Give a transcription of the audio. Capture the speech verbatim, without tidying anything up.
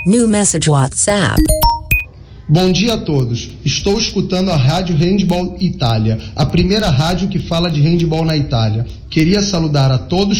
New message WhatsApp. Bom dia a todos. Estou escutando a Rádio Handball Itália, a primeira rádio que fala de handball na Itália. Queria saludar a todos